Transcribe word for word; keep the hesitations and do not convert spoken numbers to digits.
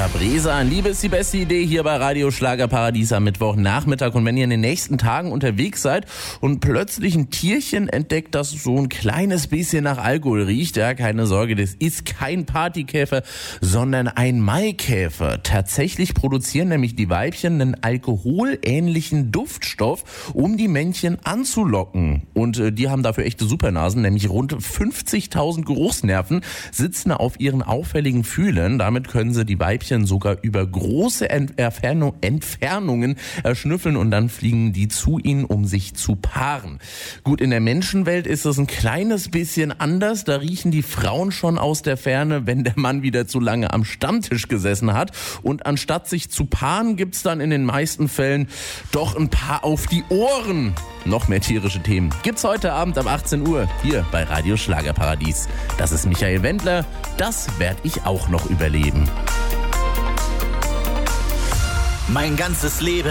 Capresa, Liebe ist die beste Idee hier bei Radio Schlagerparadies am Mittwochnachmittag. Und wenn ihr in den nächsten Tagen unterwegs seid und plötzlich ein Tierchen entdeckt, das so ein kleines bisschen nach Alkohol riecht, ja, keine Sorge, das ist kein Partykäfer, sondern ein Maikäfer. Tatsächlich produzieren nämlich die Weibchen einen alkoholähnlichen Duftstoff, um die Männchen anzulocken. Und äh, die haben dafür echte Supernasen, nämlich rund fünfzigtausend Geruchsnerven sitzen auf ihren auffälligen Fühlen. Damit können sie die Weibchen sogar über große Entfernung, Entfernungen erschnüffeln und dann fliegen die zu ihnen, um sich zu paaren. Gut, in der Menschenwelt ist es ein kleines bisschen anders. Da riechen die Frauen schon aus der Ferne, wenn der Mann wieder zu lange am Stammtisch gesessen hat. Und anstatt sich zu paaren, gibt's dann in den meisten Fällen doch ein paar auf die Ohren. Noch mehr tierische Themen gibt's heute Abend um achtzehn Uhr hier bei Radio Schlagerparadies. Das ist Michael Wendler. Das werde ich auch noch überleben. Mein ganzes Leben